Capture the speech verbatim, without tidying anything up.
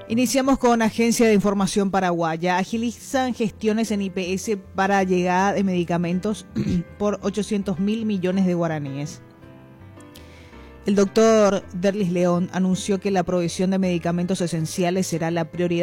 Iniciamos con Agencia de Información Paraguaya. Agilizan gestiones en I P S para llegada de medicamentos por ochocientos mil millones de guaraníes. El doctor Derlis León anunció que la provisión de medicamentos esenciales será la prioridad